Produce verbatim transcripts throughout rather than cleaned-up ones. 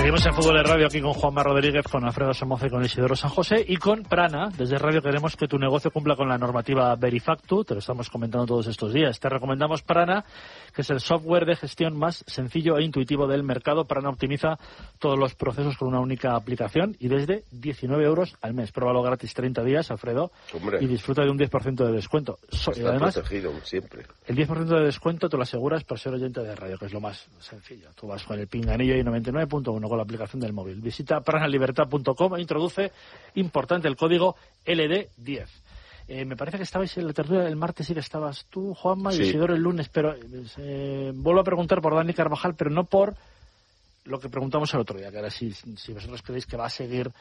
Seguimos en Fútbol de Radio aquí con Juanma Rodríguez, con Alfredo Somoza y con Isidoro San José y con Prana. Desde Radio queremos que tu negocio cumpla con la normativa Verifactu, te lo estamos comentando todos estos días. Te recomendamos Prana, que es el software de gestión más sencillo e intuitivo del mercado. Prana optimiza todos los procesos con una única aplicación y desde diecinueve euros al mes. Pruébalo gratis treinta días, Alfredo, Hombre. y disfruta de un diez por ciento de descuento. So, y además, protegido siempre. El diez por ciento de descuento te lo aseguras por ser oyente de radio, que es lo más sencillo. Tú vas con el pinganillo y noventa y nueve punto uno con la aplicación del móvil. Visita pranalibertad punto com e introduce, importante, el código L D diez. Eh, me parece que estabais en la tertulia del martes, sí que estabas tú, Juanma, sí. y Isidoro el lunes, pero eh, vuelvo a preguntar por Dani Carvajal, pero no por lo que preguntamos el otro día, que era si, si vosotros creéis que va a seguir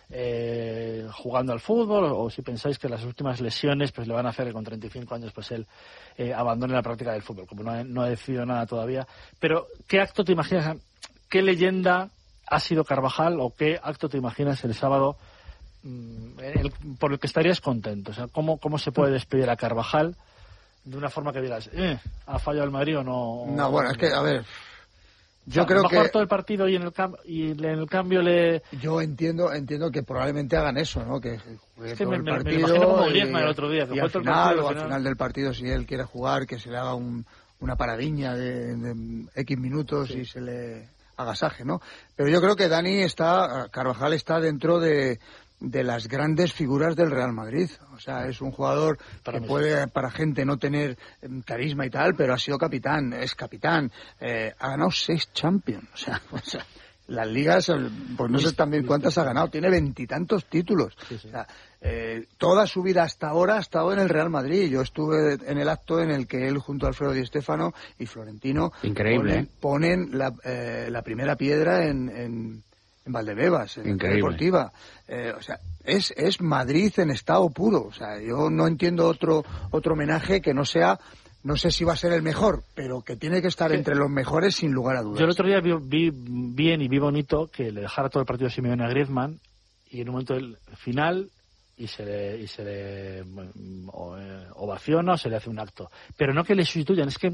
eh, jugando al fútbol o, o si pensáis que las últimas lesiones pues le van a hacer que con treinta y cinco años pues él eh, abandone la práctica del fútbol, como no ha, no ha decidido nada todavía. Pero, ¿qué acto te imaginas? ¿Qué leyenda ha sido Carvajal o qué acto te imaginas el sábado mmm, el, por el que estarías contento? O sea, ¿cómo, cómo se puede despedir a Carvajal de una forma que digas, eh, ¿ha fallado el Madrid o no? No, bueno, es que, a ver, yo o sea, creo ¿va que... a jugar todo el partido y en el, cam- y en el cambio le...? Yo entiendo entiendo que probablemente hagan eso, ¿no? Que juegue es que todo me, el me, partido me imagino como y, Griezmann el otro día, que y fue al todo el final, partido, o al al final. final del partido, si él quiere jugar, que se le haga un, una paradiña de, de X minutos sí. y se le... agasaje, ¿no? Pero yo creo que Dani está, Carvajal está dentro de, de las grandes figuras del Real Madrid. O sea, es un jugador para que puede, sí. para gente no tener carisma y tal, pero ha sido capitán, es capitán, eh, ha ganado seis Champions. O sea, o sea, las ligas, pues no sé también cuántas ha ganado, tiene veintitantos títulos. Sí, sí. O sea, eh, toda su vida hasta ahora ha estado en el Real Madrid. Yo estuve en el acto en el que él junto a Alfredo Di Stéfano y Florentino Increíble. ponen, ponen la, eh, la primera piedra en, en, en Valdebebas, en la Deportiva. Eh, o sea, es, es Madrid en estado puro. O sea, yo no entiendo otro, otro homenaje que no sea... No sé si va a ser el mejor, pero que tiene que estar sí. entre los mejores sin lugar a dudas. Yo el otro día vi, vi bien y vi bonito que le dejara todo el partido a Simeone a Griezmann y en un momento del final y se le, y se le o, eh, ovaciona o se le hace un acto. Pero no que le sustituyan, es que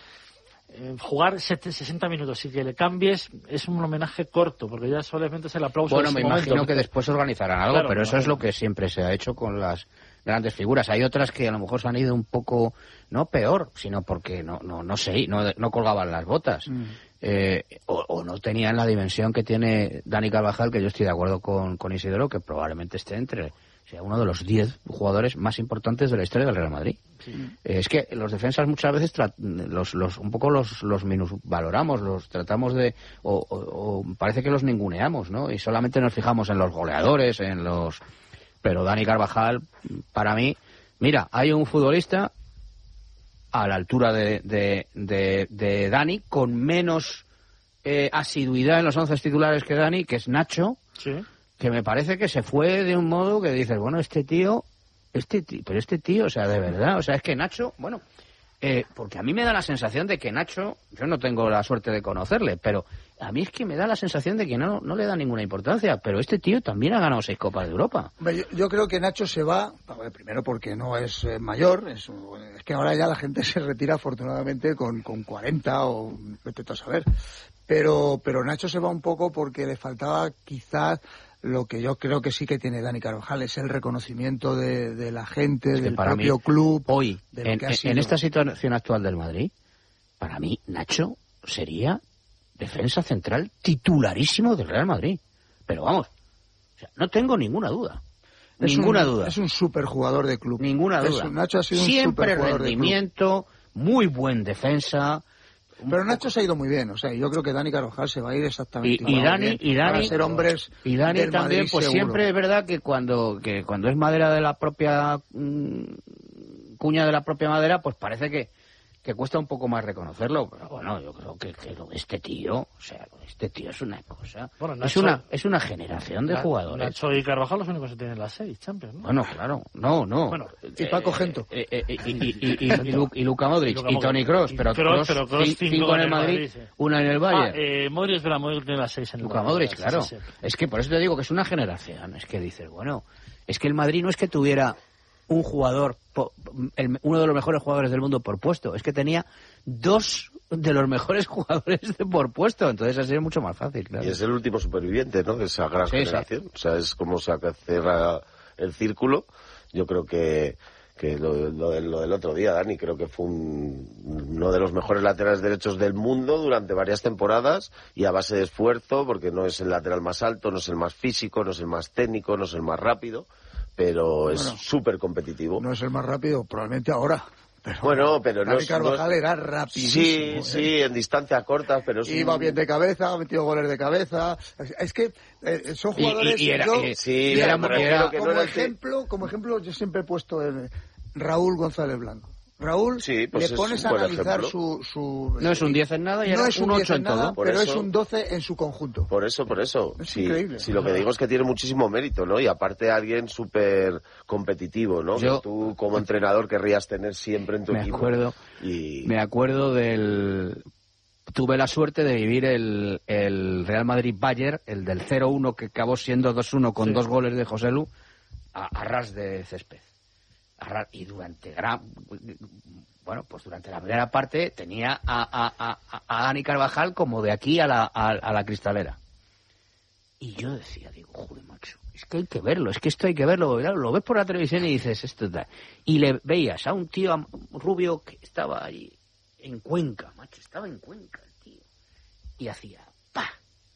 eh, jugar sesenta minutos y que le cambies es un homenaje corto, porque ya solamente es el aplauso. Bueno, me momento. imagino que después organizarán algo, claro, pero eso es lo que siempre se ha hecho con las grandes figuras. Hay otras que a lo mejor se han ido un poco, no peor, sino porque no no no sé, no, no colgaban las botas. Mm. Eh, o, o no tenían la dimensión que tiene Dani Carvajal, que yo estoy de acuerdo con, con Isidoro, que probablemente esté entre, o sea, uno de los diez jugadores más importantes de la historia del Real Madrid. Sí. Eh, es que los defensas muchas veces tra- los, los un poco los, los minusvaloramos, los tratamos de, o, o, o parece que los ninguneamos, ¿no? Y solamente nos fijamos en los goleadores, en los... Pero Dani Carvajal, para mí, mira, hay un futbolista a la altura de, de, de, de Dani, con menos eh, asiduidad en los once titulares que Dani, que es Nacho, sí. que me parece que se fue de un modo que dices, bueno, este tío, este tío, pero este tío, o sea, de verdad, o sea, es que Nacho, bueno, eh, porque a mí me da la sensación de que Nacho, yo no tengo la suerte de conocerle, pero a mí es que me da la sensación de que no, no le da ninguna importancia, pero este tío también ha ganado seis Copas de Europa. Yo, yo creo que Nacho se va, primero porque no es eh, mayor, es, es que ahora ya la gente se retira afortunadamente con, con cuarenta o vete a saber, pero, pero Nacho se va un poco porque le faltaba quizás lo que yo creo que sí que tiene Dani Carvajal, es el reconocimiento de, de la gente, es del propio mí, club. Hoy, de lo en, que ha sido. en esta situación actual del Madrid, para mí Nacho sería defensa central titularísimo del Real Madrid. Pero vamos, o sea, no tengo ninguna duda. Es ninguna un, duda. Es un superjugador de club. Ninguna duda. Un, Nacho ha sido Siempre un superjugador rendimiento, muy buen defensa. Pero Nacho se ha ido muy bien, o sea, yo creo que Dani Carvajal se va a ir exactamente y, y Dani bien y Dani para ser hombres y Dani del también Madrid, pues seguro. Siempre es verdad que cuando que cuando es madera de la propia mmm, cuña de la propia madera, pues parece que que cuesta un poco más reconocerlo, pero bueno, yo creo que, que este tío, o sea, este tío es una cosa, bueno, Nacho, es una es una generación de Na, jugadores. Nacho y Carvajal los únicos que tienen las seis Champions, ¿no? Bueno, claro, no, no. Bueno, y Paco Gento. Eh, eh, eh, y, y, y, y, y, Lu, y Luka Modric, y, Luka y Toni Kroos, pero Kroos cinco, cinco en el Madrid, Madrid sí. Una en el Bayern. Ah, eh, Modric, espera, Modric tiene las seis en el Luka Madrid. Modric, claro. Sí, sí, sí. Es que por eso te digo que es una generación, es que dices, bueno, es que el Madrid no es que tuviera un jugador, el, uno de los mejores jugadores del mundo por puesto, es que tenía dos de los mejores jugadores de por puesto, entonces así es mucho más fácil, claro. Y es el último superviviente, ¿no?, de esa gran sí, generación. Sí. O sea, es como se cierra el círculo. Yo creo que, que lo, lo, del, lo del otro día, Dani, creo que fue un, uno de los mejores laterales derechos del mundo durante varias temporadas y a base de esfuerzo, porque no es el lateral más alto, no es el más físico, no es el más técnico, no es el más rápido, pero es bueno, súper competitivo. No es el más rápido, probablemente ahora. Pero bueno, pero Dani no es... Carvajal no es... era rapidísimo. Sí, ¿eh? sí, en distancias cortas, pero... Es Iba un... bien de cabeza, ha metido goles de cabeza. Es, es que eh, son jugadores... Y, y, y era, yo, y, sí, mira, era, como, era, que como, no era ejemplo, como ejemplo, yo siempre he puesto el, Raúl González Blanco. Raúl, sí, pues le pones a analizar su, su... No es un diez en nada y no era es un un diez ocho en en nada, todo. pero eso, es un doce en su conjunto. Por eso, por eso. Es sí, increíble. sí, lo que digo es que tiene muchísimo mérito, ¿no? Y aparte alguien súper competitivo, ¿no? Yo, que tú como entrenador querrías tener siempre en tu me equipo. Acuerdo, y... Me acuerdo del... Tuve la suerte de vivir el, el Real Madrid-Bayern, el del cero uno que acabó siendo dos uno con sí. dos goles de Joselu, a, a ras de césped. A ras, y durante gran... Bueno, pues durante la primera parte tenía a, a, a, a Dani Carvajal como de aquí a la, a, a la Cristalera. Y yo decía, digo, joder, macho, es que hay que verlo, es que esto hay que verlo. Claro, lo ves por la televisión y dices, esto tal. Y le veías a un tío rubio que estaba ahí en Cuenca, macho, estaba en Cuenca el tío. Y hacía, pa.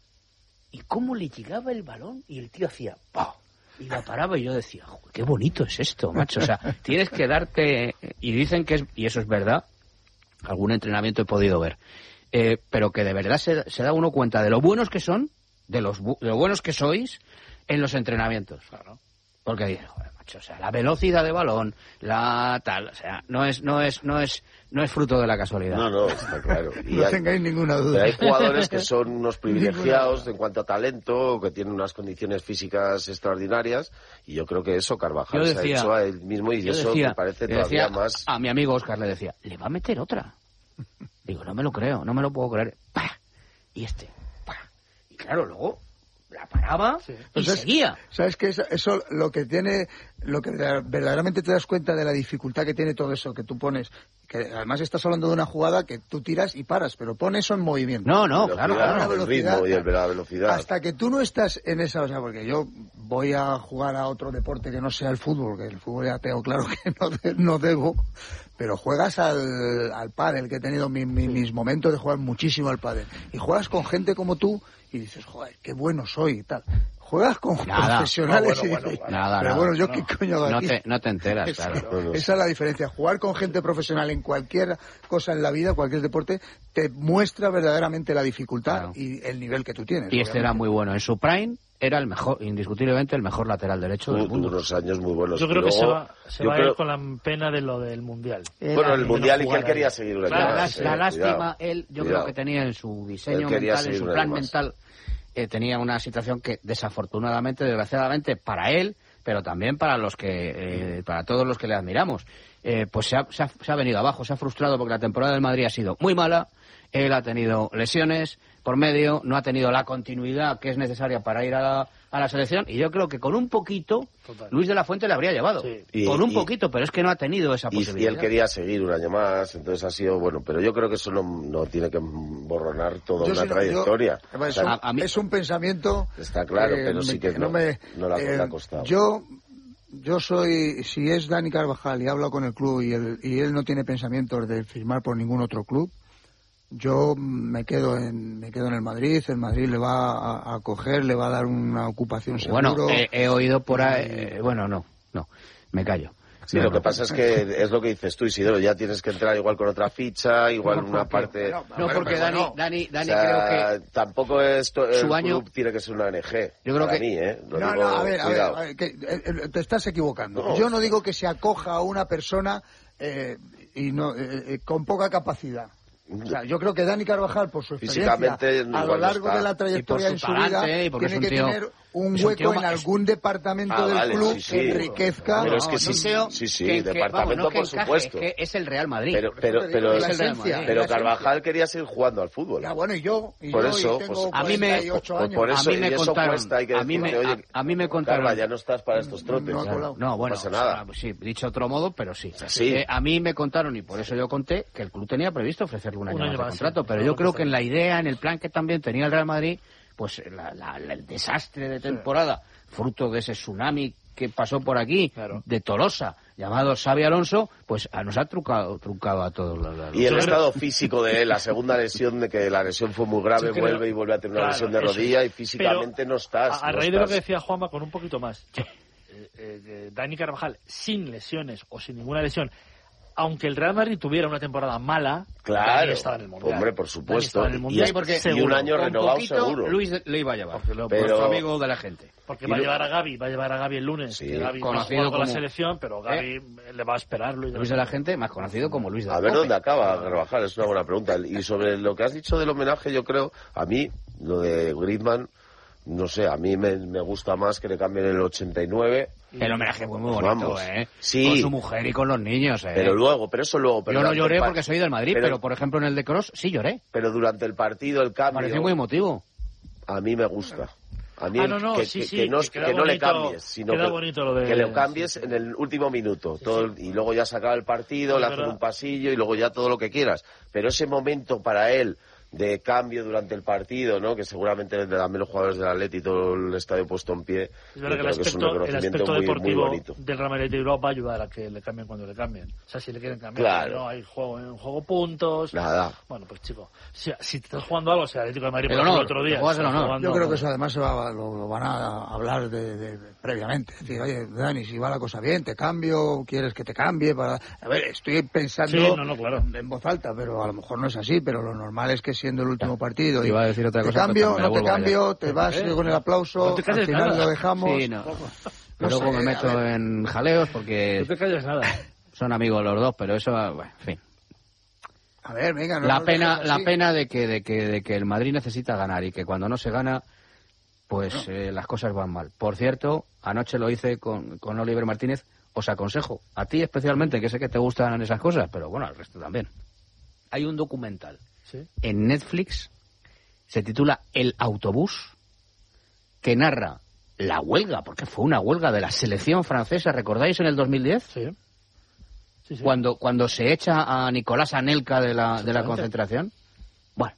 ¿Y cómo le llegaba el balón? Y el tío hacía, pa. Y la paraba y yo decía, joder, qué bonito es esto, macho. O sea, tienes que darte... Y dicen que es... Y eso es verdad. Algún entrenamiento he podido ver. Eh, pero que de verdad se, se da uno cuenta de lo buenos que son, de, los bu de lo buenos que sois, en los entrenamientos. Claro. Porque dices, joder, macho, o sea, la velocidad de balón, la tal... O sea, no es, no es, no es, no es fruto de la casualidad. No, no, está claro. Y no hay, tengáis ninguna duda. Pero hay jugadores que son unos privilegiados en cuanto a talento, que tienen unas condiciones físicas extraordinarias, y yo creo que eso Carvajal decía, se ha hecho a él mismo, y eso decía, me parece todavía decía, más... A mi amigo Oscar le decía, ¿le va a meter otra? Digo, no me lo creo, no me lo puedo creer. ¡Pah! Y este, ¡pah! Y claro, luego... la paraba sí. y Entonces, seguía. ¿Sabes qué? Eso, eso lo que tiene, lo que verdaderamente te das cuenta de la dificultad que tiene todo eso que tú pones, que además estás hablando de una jugada que tú tiras y paras, pero pon eso en movimiento. No, no, claro, claro. Una velocidad, el ritmo y la velocidad. Hasta que tú no estás en esa, o sea, porque yo voy a jugar a otro deporte que no sea el fútbol, que el fútbol ya tengo claro que no, de, no debo, pero juegas al, al pádel, que he tenido mi, mi, mis momentos de jugar muchísimo al pádel, y juegas con gente como tú, y dices, joder, qué bueno soy y tal. Juegas con nada. profesionales no, bueno, y dices, bueno, nada, pero nada, bueno, yo no, qué coño hago no aquí. Te, no te enteras, esa, claro. Esa es la diferencia. Jugar con gente profesional en cualquier cosa en la vida, cualquier deporte, te muestra verdaderamente la dificultad claro. y el nivel que tú tienes. Y obviamente. Este era muy bueno. En su prime era el mejor, indiscutiblemente el mejor lateral derecho del mundo. Unos años muy buenos. Yo creo Luego, que se va, se va creo... a ir con la pena de lo del Mundial. Bueno, el Mundial y que él quería seguir una claro, más, La, la eh, lástima, cuidado, él, yo cuidado. creo que tenía en su diseño mental, en su plan más. mental, eh, tenía una situación que desafortunadamente, desgraciadamente, para él, pero también para los que, eh, para todos los que le admiramos, eh, pues se ha, se, ha, se ha venido abajo, se ha frustrado porque la temporada del Madrid ha sido muy mala, él ha tenido lesiones por medio, no ha tenido la continuidad que es necesaria para ir a la, a la selección, y yo creo que con un poquito Total. Luis de la Fuente le habría llevado, sí. y, con un y, poquito, pero es que no ha tenido esa y, posibilidad. Y él quería seguir un año más, entonces ha sido bueno, pero yo creo que eso no, no tiene que borronar toda yo una si no, trayectoria. Yo, o sea, es, un, a mí, es un pensamiento... Está claro, eh, pero sí que, que no, no, me, no la, eh, ha costado. Yo... Yo soy, si es Dani Carvajal y hablo con el club y él, y él no tiene pensamientos de firmar por ningún otro club, yo me quedo en me quedo en el Madrid, el Madrid le va a, a coger, le va a dar una ocupación seguro. Bueno, he, he oído por ahí, eh, bueno, no, no, me callo. Sí, no, lo que pasa es que es lo que dices tú, Isidoro, ya tienes que entrar igual con otra ficha, igual no, una parte... No, no porque pero, Dani, Dani, Dani o sea, creo que... Tampoco esto, el su club año... tiene que ser una O N G, yo creo para que... mí, ¿eh? Lo no, digo, no, a ver, a ver, cuidado. a ver que, eh, te estás equivocando. No, yo no digo que se acoja a una persona eh, y no eh, con poca capacidad. O sea, yo creo que Dani Carvajal, por su experiencia, a lo largo de la trayectoria en su vida, tiene que tener un es un hueco en tío- algún departamento Ah, del vale, club sí, sí. que enriquezca. Pero es que no, sí, no, Teo, sí, sí, que- que- departamento vamos, no que por encaje, supuesto. es que es el Real Madrid. Pero, Por pero, eso te pero, digo, es la el Real esencia, Madrid. pero la esencia. Carvajal quería seguir jugando al fútbol. Ya, bueno, y yo, y Por yo, eso, y tengo pues, a mí me- cuarenta y ocho Pues años. por eso, A mí me y eso contaron- cuesta, hay que a mí decirte, me- oye, a- a mí me contaron- Carva, ya no estás para estos trotes. No, Claro. colado. No, bueno, pasa nada. o sea, sí, dicho de otro modo, pero sí. Sí. Eh, a mí me contaron, y por eso yo conté, que el club tenía previsto ofrecerle un año, Un año más de más, contrato, sí. pero Eso yo lo creo que que en la idea, en el plan que también tenía el Real Madrid, pues la, la- la- el desastre de temporada, fruto de ese tsunami que pasó por aquí, Claro. de Tolosa, llamado Xabi Alonso, pues a- nos ha trucado, trucado a todos los... los- Y el Yo creo- estado físico de él, la segunda lesión, de que la lesión fue muy grave, Yo creo- vuelve y vuelve a tener una Claro, lesión de eso es. rodilla y físicamente Pero no estás. A, a no raíz de lo estás. que decía Juanma, con un poquito más, eh, eh, eh, Dani Carvajal, sin lesiones o sin ninguna lesión, aunque el Real Madrid tuviera una temporada mala, Claro, Dani estaba en el Mundial. hombre, por Dani supuesto. estaba en el Y Mundial es porque- y seguro. un año Con renovado poquito, seguro. Luis le iba a llevar, Porque lo- Pero- nuestro amigo de la gente. Porque Y va a lo- llevar a Gavi, va a llevar a Gavi el lunes. Sí. que Gavi va a Conocido jugar con la como- selección, pero Gavi le va a esperar. Luis, Luis de la gente, más conocido como Luis de la A ver Cope. dónde acaba Carvajal, es una buena pregunta. Y sobre lo que has dicho del homenaje, yo creo, a mí, lo de Griezmann, no sé, a mí me, me gusta más que le cambien el ochenta y nueve. El homenaje fue muy bonito, Vamos. ¿eh? Sí. Con su mujer y con los niños, ¿eh? Pero luego, pero eso luego. Pero Yo no durante lloré el par- porque soy del Madrid, pero, pero- por ejemplo en el de Kroos sí lloré. Pero durante el partido, el cambio, Pareció muy emotivo. a mí me gusta. A mí Ah, el- no, no, que, sí, que- sí, que no, que queda que no le bonito- cambies, sino queda que, bonito lo de- que le cambies sí, en el último minuto. Todo el- y luego ya se acaba el partido, Es le hacen verdad. un pasillo y luego ya todo lo que quieras. Pero ese momento para él de cambio durante el partido, ¿no? Que seguramente también los jugadores del Atleti y todo el estadio puesto en pie. Es yo verdad que el creo que es un aspecto, el reconocimiento aspecto muy, muy deportivo bonito. del Real Madrid de Europa va a ayudar a que le cambien cuando le cambien. O sea, si le quieren cambiar, Claro. no hay juego, en juego puntos. Nada. Bueno, pues chico, si, si te estás jugando algo, o sea, el Atlético de Madrid, El por ejemplo, honor, el otro día. te juegas el está honor. jugando- Yo creo que eso además se va, lo, lo van a hablar de, de- previamente. Es decir, oye, Dani, si va la cosa bien, te cambio, quieres que te cambie. Para... A ver, estoy pensando Sí, no, no, claro. en voz alta, pero a lo mejor no es así, pero lo normal es que siendo el último partido y Iba a decir otra te cosa, cambio, pero me no te vuelvo cambio, te vas ¿Eh? con el aplauso, No te al calles final nada. lo dejamos. Sí, no. No Luego sé, me a meto ver. en jaleos porque No te calles nada. son amigos los dos, pero eso, bueno, en fin. A ver, venga, no La nos pena, dejes la así. pena de que, de que, de que el Madrid necesita ganar y que cuando no se gana, pues eh, las cosas van mal. Por cierto, anoche lo hice con, con Oliver Martínez. Os aconsejo, a ti especialmente, que sé que te gustan esas cosas, pero bueno, al resto también. Hay un documental Sí. en Netflix, se titula El autobús, que narra la huelga, porque fue una huelga de la selección francesa, ¿recordáis en el dos mil diez? Sí. Sí, sí. Cuando, cuando se echa a Nicolás Anelka de la, de la Exactamente. concentración. Bueno,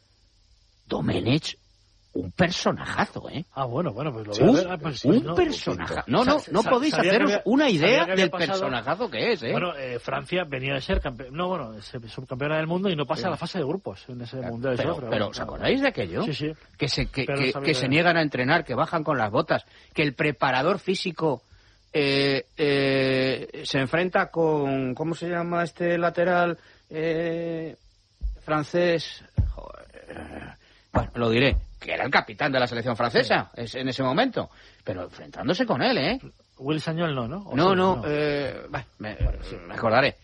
Domenech, un personajazo, ¿eh? Ah, bueno, bueno, pues lo Sí, voy a un- ver. Ah, pues, Un no. personaje. No, no, Sa- no sa- podéis sabía que haceros había- una sabía idea que había del pasado- personajazo que es, ¿eh? Bueno, eh, Francia venía de ser campeón, no, bueno, es subcampeona del mundo y no pasa a la fase de grupos en ese mundial. pero, eso, pero, bueno, ¿os acordáis de aquello? Sí, sí. Que se, que, Pero que- sabía que que- se niegan a entrenar, que bajan con las botas, que el preparador físico eh, eh, se enfrenta con, ¿cómo se llama este lateral eh, francés? Joder, bueno, lo diré, que era el capitán de la selección francesa es- en ese momento, pero enfrentándose con él, ¿eh? Will Sagnol no, ¿no? ¿O No, sí? no, eh, bah, me, me acordaré.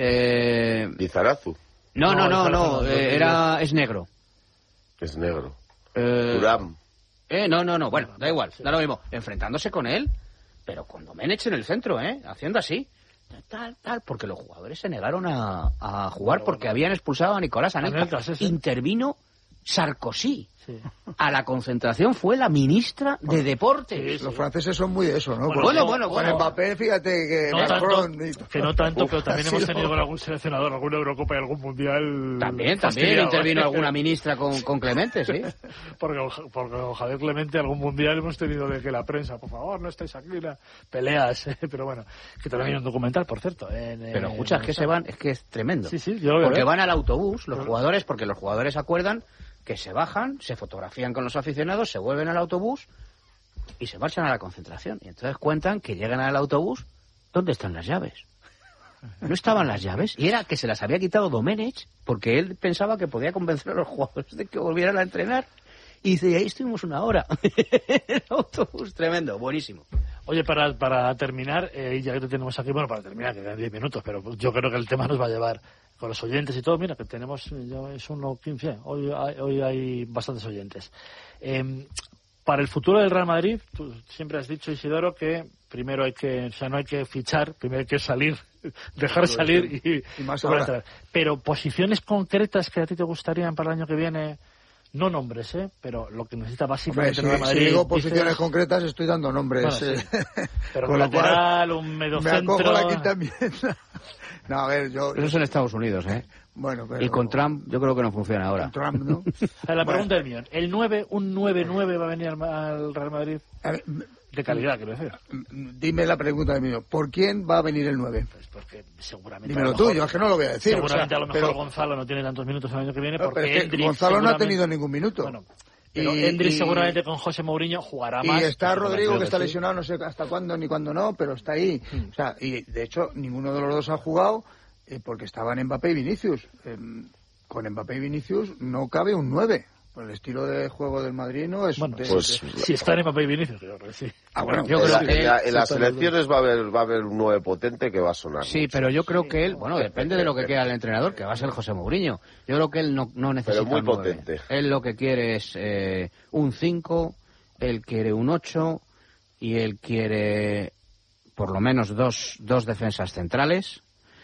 Eh, Lizarazu, no, no, No, no, no, no, no, eh, era, es negro. que es negro. Eh, Thuram. Eh, no, no, no, bueno, da igual, da lo mismo. Enfrentándose con él, pero con Domenech en el centro, ¿eh? Haciendo así, tal, tal, porque los jugadores se negaron a, a jugar porque habían expulsado a Nicolás Anelka. Anelka, sí, sí. Intervino Sarkozy. Sí. A la concentración fue la ministra de Deportes. Los franceses son muy de eso, ¿no? Bueno, Porque bueno, bueno, con bueno. Mbappé, fíjate que No tanto, Macron y- que no tanto, Uf, pero también ha hemos sido- tenido con algún seleccionador, alguna Eurocopa y algún Mundial. También, también fastidiado, intervino ¿eh? alguna ministra con, con Clemente, sí. Porque, porque con Javier Clemente algún mundial hemos tenido de que la prensa, por favor, no estáis aquí, la- peleas, eh, pero bueno, que también hay un documental, por cierto. En, Pero en- escucha, es que se van, es que es tremendo. Sí, sí, yo lo veo. Porque ¿eh? van al autobús los Pero- jugadores, porque los jugadores acuerdan que se bajan, se fotografían con los aficionados, se vuelven al autobús y se marchan a la concentración. Y entonces cuentan que llegan al autobús, ¿dónde están las llaves? No estaban las llaves. Y era que se las había quitado Domenech porque él pensaba que podía convencer a los jugadores de que volvieran a entrenar. Y dice, y ahí estuvimos una hora. El autobús, tremendo, buenísimo. Oye, para, para terminar, eh, ya que te tenemos aquí, bueno, para terminar, que quedan diez minutos, pero yo creo que el tema nos va a llevar con los oyentes y todo. Mira, que tenemos, ya es uno quince, hoy hay, hoy hay bastantes oyentes. Eh, Para el futuro del Real Madrid, tú siempre has dicho, Isidoro, que primero hay que, o sea, no hay que fichar, primero hay que salir, dejar salir y, y más y ahora. Pero posiciones concretas que a ti te gustarían para el año que viene, no nombres, ¿eh? Pero lo que necesita básicamente Hombre, el Real si, Madrid. si digo posiciones dices, concretas, estoy dando nombres. Bueno, eh. sí. Pero Con un lo cual, lateral, un mediocentro. me acojo a la quinta enmienda. No, a ver, yo... Eso es en Estados Unidos, ¿eh? Bueno, pero... Y con Trump yo creo que no funciona ahora. Con Trump, ¿no? La Bueno. pregunta del millón. ¿El nueve, un nueve nueve va a venir al, al Real Madrid? A ver, De calidad, quiero decir. dime la pregunta de mío. ¿Por quién va a venir el nueve? Pues porque seguramente... Dímelo a lo mejor- tú, yo es que no lo voy a decir. Seguramente o sea, a lo mejor pero- Gonzalo no tiene tantos minutos el año que viene No, porque pero es que Endrick Gonzalo no ha seguramente- tenido ningún minuto. Bueno, pero Y- Endrick y- seguramente con José Mourinho jugará Y más. está Yo Rodrigo, creo que está sí. lesionado, no sé hasta cuándo ni cuándo no, pero está ahí. Mm. O sea, y de hecho, ninguno de los dos ha jugado eh, porque estaban Mbappé y Vinicius. Eh, con Mbappé y Vinicius no cabe un nueve. Por el estilo de juego del Madrid no es... Bueno, de- pues- de- Si está en Mbappé y Vinicius, yo creo que sí. Ah, bueno, yo En, creo la- que en la- él- en las sí, pero- elecciones va a haber va a haber un nueve potente que va a sonar. Sí, mucho. pero yo creo que él, bueno, depende de lo que quiera el entrenador, que va a ser José Mourinho. Yo creo que él no, no necesita Pero muy un nueve. potente. Él lo que quiere es eh, un cinco, él quiere un ocho y él quiere por lo menos dos, dos defensas centrales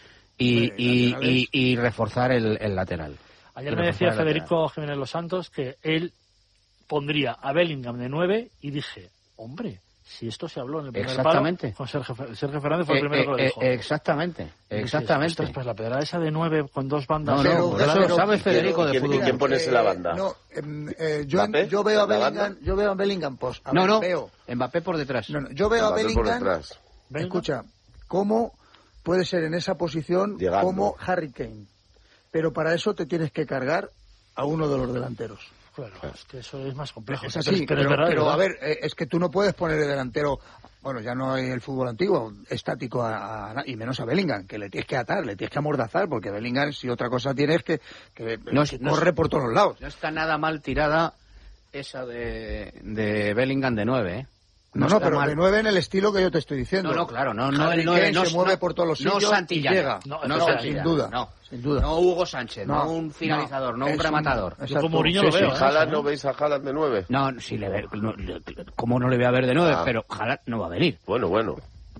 y, Hombre, y, laterales. y, y reforzar el, el lateral. Ayer Y me reforzar decía el lateral. Federico Jiménez Los Santos que él pondría a Bellingham de nueve y dije, hombre, si esto se habló en el primer Exactamente. palo, con Sergio, Fer- Sergio Fernández fue el Eh, primero que lo eh, dijo. eh, exactamente, Y dices, exactamente. "Ostras, pues la pedrada esa de nueve con dos bandas... No, no, Pero- por eso pero- lo sabe pero- Federico de ¿quién- fútbol. quién pone en la banda? No, em, eh, yo, ¿Mbappé? yo veo a ¿En la banda? Bellingham, yo veo a Bellingham, pues, a No, ver, no, veo. Mbappé por detrás. No, no, yo veo a Mbappé por Bellingham, detrás. Bellingham. escucha, cómo puede ser en esa posición Llegando. como Harry Kane. Pero para eso te tienes que cargar a uno de los delanteros. Claro, es que eso es más complejo. Es Pero así, es- pero, es verdad, pero, ¿verdad? a ver, eh, es que tú no puedes poner de delantero, bueno, ya no hay el fútbol antiguo, estático, a, a- y menos a Bellingham, que le tienes que atar, le tienes que amordazar, porque Bellingham, si otra cosa tiene, es que, que, No es- que no es- corre por todos los lados. No está nada mal tirada esa de, de Bellingham de nueve, ¿eh? No, no, está pero mal. de nueve en el estilo que yo te estoy diciendo. No, no, claro, no, no, Harry el nueve Kane no se mueve por todos los no sitios Santillana, y llega. No, no, no, Santillana, sin duda, no. sin duda. No Hugo Sánchez, no, No, un finalizador, no, no, un es rematador. un- Yo con Mourinho Sí, lo sí, veo. ¿Y ¿eh? Haaland Eso, no veis a Haaland de nueve? No, si le ve, no, le- ¿cómo no le voy a ver de nueve? Ah. Pero Haaland no va a venir. Bueno, bueno.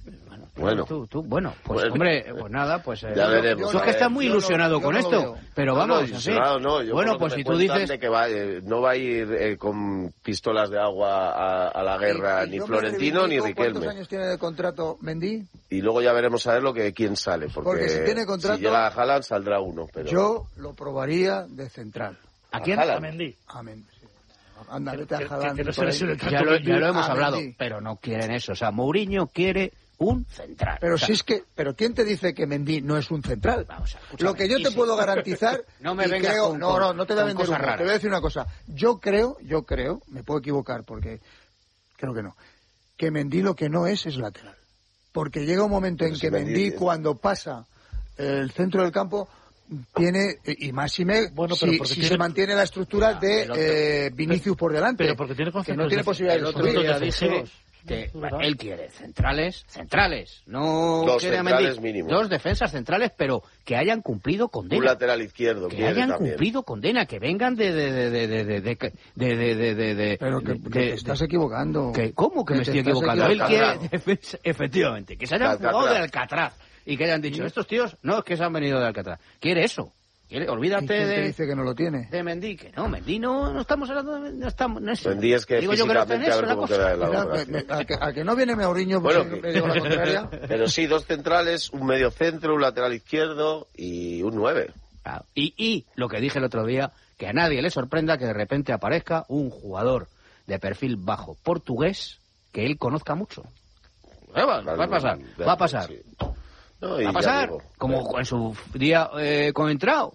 Bueno. Tú, tú, bueno, pues Bueno. hombre, pues nada, pues... eh, Ya veremos, Tú es a que ver. estás muy Yo no- ilusionado yo con no lo esto, veo. pero No, vamos, no, así. ilusionado no, yo Bueno, por lo pues que si me tú cuentan dices... de que va, eh, no va a ir eh, con pistolas de agua a, a la guerra Y- y ni yo me Florentino ni reivindico, ¿cuántos Riquelme. años tiene de contrato Mendy? Y luego ya veremos a ver lo que quién sale, porque, Porque si tiene contrato- si llega a Haaland saldrá uno, pero Yo lo probaría de central. ¿A quién? Haaland. A Mendy. Amén. Sí. Anda, Que- vete a que- Haaland que no se por ahí. lesione tanto. Ya lo, ya lo hemos Ah, hablado, Mendy. pero no quieren eso. O sea, Mourinho quiere un central. Pero O sea, si es que, pero ¿quién te dice que Mendy no es un central? Vamos a- escúchame, Lo que yo y te si- puedo garantizar, No me y vengas creo, con- no, no, no te voy a con vender cosas humo, raras. te voy a decir una cosa. Yo creo, yo creo, me puedo equivocar porque creo que no, que Mendy lo que no es es lateral. Porque llega un momento en Pero que si Mendy Mendy es- cuando pasa el centro del campo tiene, y máxime, Bueno, pero si, porque si tiene- se mantiene la estructura Ya, de el otro- eh, Vinicius por delante, Pero porque tiene que no conceptos tiene de- posibilidades El de otro subir. día dije defensivos. que Es verdad. él quiere centrales, centrales, no Dos quiere a centrales Mendy. mínimo. Dos defensas centrales, pero que hayan cumplido un condena. lateral izquierdo Que quiere hayan también. cumplido condena, que vengan de de de de de de de de de de de de Pero que, de- que de- te estás equivocando. que- ¿Cómo que Que me te estoy estás equivocando? Él quiere equivocando. defensa- efectivamente, que se hayan Alcatraz. jugado de Alcatraz y que hayan dicho, estos tíos no es que se han venido de Alcatraz. Quiere eso. Quiere, ¿Y olvídate quién te de dice que no lo tiene? de Mendy, que no, Mendy no, no estamos hablando de no estamos, no es, Mendy es que digo yo que no está en físicamente a eso ver la cómo cosa. queda la Mira, operación. me- me- a, que, a que no viene Mourinho pues, Bueno, me llevo la contraria. Pero sí, dos centrales, un medio centro, un lateral izquierdo y un nueve. Ah, Y, y lo que dije el otro día, que a nadie le sorprenda que de repente aparezca un jugador de perfil bajo portugués que él conozca mucho. Eh, va, va a pasar, va a pasar. Sí. No, y Va a ya pasar, digo, como en su día eh, con Entrao,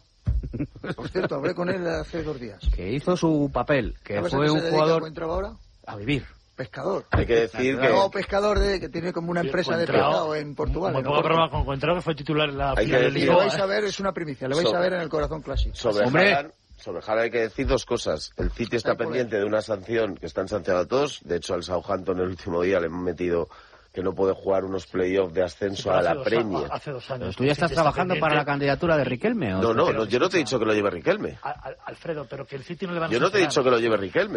Por cierto, hablé con él hace dos días. que hizo su papel, que ¿Sabes a fue qué se un dedica jugador Coentrao ahora? a vivir. Pescador. hay que decir que No, pescador de, que tiene como una empresa de Coentrao, pescado en Portugal. Muy en poca Oporto. broma con Coentrao, que fue titular en la Hay final que de decir- Y lo Lisboa. vais ¿eh? a ver, es una primicia, lo vais So- a ver en el Corazón Clásico. sobre Hombre. Haaland, sobre Haaland hay que decir dos cosas. El City está Ahí por pendiente de una sanción que están sancionados todos. De hecho, al Southampton el último día le han metido que no puede jugar unos playoffs de ascenso a Hace la dos- Premier. Hace dos años. ¿Tú ya estás Sí, está trabajando para la pendiente. candidatura de Riquelme? ¿o? No, no, pero no, yo no te he escucha. dicho que lo lleve Riquelme. A- a- Alfredo, pero que el City no le van a Yo no te he sancionar. dicho que lo lleve Riquelme.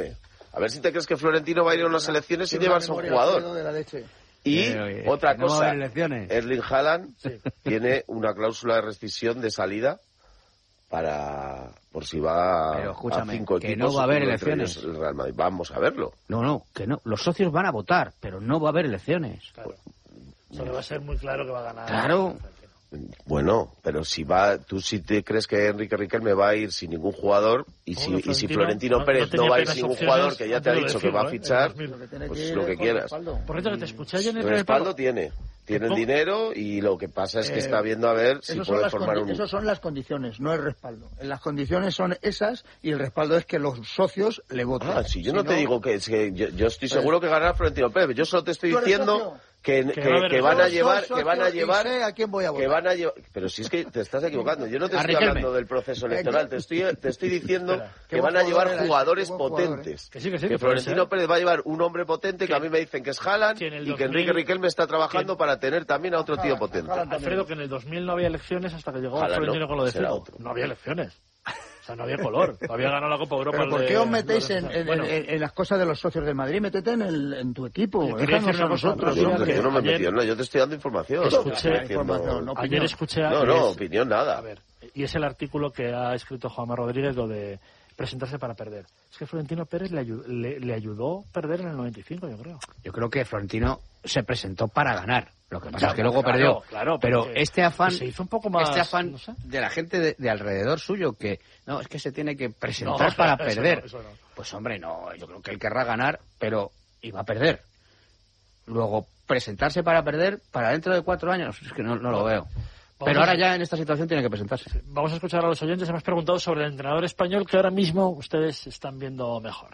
A ver si te crees que Florentino va a ir a unas elecciones sin llevarse a un jugador. De la leche. Y Oye, oye, otra que no va a cosa, haber elecciones. Erling Haaland Sí. tiene una cláusula de restricción de salida para por si va Pero, escúchame, a cinco que equipos. no va a haber uno entre elecciones. ellos el Real Madrid. Vamos a verlo. No, no, que no. Los socios van a votar, pero no va a haber elecciones. Claro. Solo va a ser muy claro que va a ganar. Claro. Bueno, pero si va, tú si te crees que Enrique Riquelme va a ir sin ningún jugador y si, Bueno, y si Florentino Florentino no- Pérez no no, tenía va a ir apenas sin ningún opciones jugador que ya te ha antes de dicho que va a decirlo, ¿eh? fichar, En dos mil. Que tiene pues que lo ir que con quieras. respaldo. Por cierto, que te escuché ayer en el El primer respaldo palo. tiene, tiene el ¿Cómo? dinero y lo que pasa es que Eh, está viendo a ver si Esos son, puede las formar condi- un... esos son las condiciones, no el respaldo. Las condiciones son esas y el respaldo es que los socios le voten. Ah, si yo Si no te digo que, es que yo, yo estoy seguro que ganará Florentino Pérez, yo solo te estoy ¿Tú eres diciendo socio? que, Que que, va a haber que van a Yo soy llevar, que socio van a y llevar, sé a quién voy a que votar. van a llevar, pero si es que te estás equivocando, yo no te A estoy Riquelme. hablando del proceso electoral, te estoy, te estoy diciendo Espera, qué que buen van a llevar jugador era ese, jugadores qué buen jugador, potentes. Que sí, que sí, Que que puede Florentino ser. Pérez va a llevar un hombre potente que a mí me dicen que es Haaland que en el y que dos mil Enrique Riquelme está trabajando que- para tener también a otro tío Haaland, potente. Haaland. Alfredo, que en el dos mil no había elecciones hasta que llegó Ojalá Florentino no, con lo de será Figo. otro. No había elecciones. O sea, no había color. Había ganado la Copa Europa. ¿Pero el por de- qué os metéis en, Bueno, en- en- en las cosas de los socios del Madrid? Métete en, el, en tu equipo. Yo quería Déjanos decir a una cosa, nosotros. Yo, Mira, yo que no me he ayer- metido en nada, yo te estoy dando información. Escuché Estoy diciendo- información, no ayer opinión. escuché a... No, y no, es- opinión nada. A ver, y es el artículo que ha escrito Juanma Rodríguez, lo de presentarse para perder. Es que Florentino Pérez le, ayu- le, le ayudó a perder en el noventa y cinco, yo creo. Yo creo que Florentino se presentó para ganar. Lo que pasa Claro, es que luego claro, perdió. claro, pero porque este afán, se hizo un poco más, este afán no sé. de la gente de, de alrededor suyo, que no, es que se tiene que presentar No, para eso perder. no, eso no. Pues hombre, no, yo creo que él querrá ganar, pero iba a perder. Luego, presentarse para perder para dentro de cuatro años, es que no, no lo veo. Pero a- ahora ya en esta situación tiene que presentarse. Vamos a escuchar a los oyentes. Hemos preguntado sobre el entrenador español que ahora mismo ustedes están viendo mejor.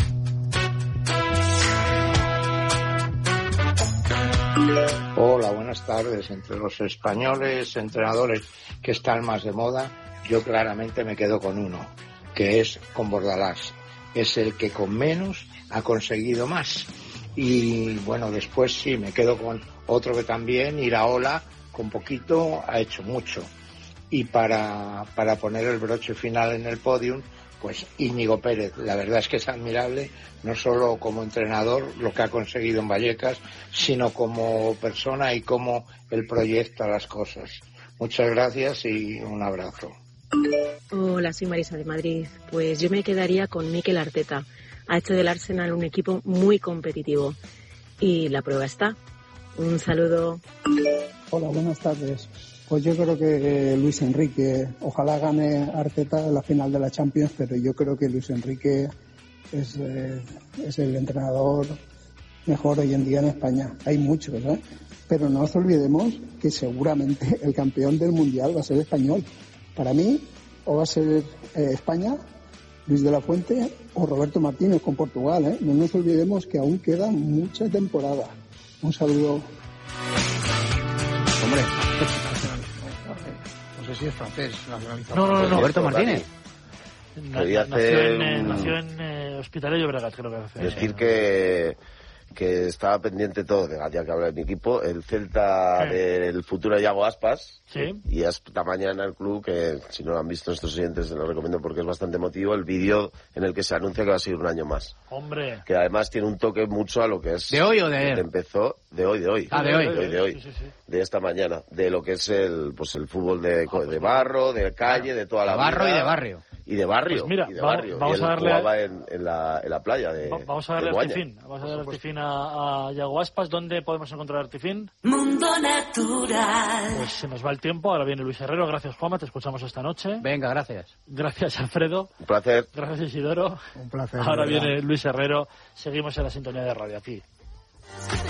Hola, buenas tardes. Entre los españoles entrenadores que están más de moda, yo claramente me quedo con uno, que es con Bordalás. Es el que con menos ha conseguido más. Y bueno, después sí, me quedo con otro que también, Iraola, con poquito ha hecho mucho. Y para, para poner el broche final en el podium, pues Íñigo Pérez. La verdad es que es admirable, no solo como entrenador, lo que ha conseguido en Vallecas, sino como persona y cómo él proyecta las cosas. Muchas gracias y un abrazo. Hola, soy Marisa de Madrid. Pues yo me quedaría con Mikel Arteta. Ha hecho del Arsenal un equipo muy competitivo. Y la prueba está. Un saludo. Hola, buenas tardes. Pues yo creo que eh, Luis Enrique, ojalá gane Arteta en la final de la Champions, pero yo creo que Luis Enrique es, eh, es el entrenador mejor hoy en día en España. Hay muchos, ¿eh? Pero no nos olvidemos que seguramente el campeón del Mundial va a ser español. Para mí, o va a ser eh, España, Luis de la Fuente o Roberto Martínez con Portugal, ¿eh? No nos olvidemos que aún queda mucha temporada. Un saludo. Hombre, No sé si es francés, nacionalizado. No, no, no, no. Roberto Martínez. Na- Quería nació hacer en, eh, un- nació en eh, Hospitalet de Llobregat, creo que hace. Decir que, que estaba pendiente todo, de ya que habla de mi equipo, el Celta Sí. del futuro Iago Aspas. Sí. Y hasta mañana el club, que si no lo han visto nuestros oyentes, se lo recomiendo porque es bastante emotivo, el vídeo en el que se anuncia que va a seguir un año más. Hombre. Que además tiene un toque mucho a lo que es... ¿De hoy o de ayer? Empezó de hoy, de hoy. Ah, de hoy. De hoy, de hoy. Sí, sí, sí. De esta mañana. De lo que es el pues el fútbol de, de barro, de calle, de toda la De barro vida. y de barrio. Y de barrio. Pues mira, y de vamos- barrio. vamos y él a darle- jugaba en, en, la, en la playa de Va- Vamos a darle de Guaña. artifín. Vamos a darle artifín a, a Yago Aspas. ¿Dónde podemos encontrar artifín? Mundo Natural. Pues se nos va el tiempo. Ahora viene Luis Herrero. Gracias, Juanma. Te escuchamos esta noche. Venga, gracias. Gracias, Alfredo. Un placer. Gracias, Isidoro. Un placer. Ahora de verdad. viene Luis Herrero. Seguimos en la sintonía de radio aquí.